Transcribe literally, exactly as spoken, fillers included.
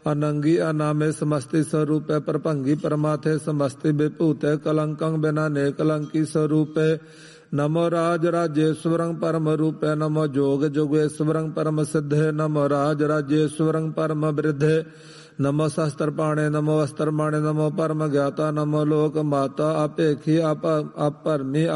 अनंगी अनामे समस्ति स्वरूपे प्रभंगी परमाथे समस्ति विभूते कलंकं बिना ने कलंकी स्वरूपे नमो राज राज्येश्वरं परम रूपे नमो जोग जोगेश्वरं परम सिद्धे नमो राज राज्येश्वरं परम वृद्धे नमो शस्त्र पाणे नमो अस्त्र पाणे नमो परम ज्ञाता नमो लोक माता अपेखी अप अपरमी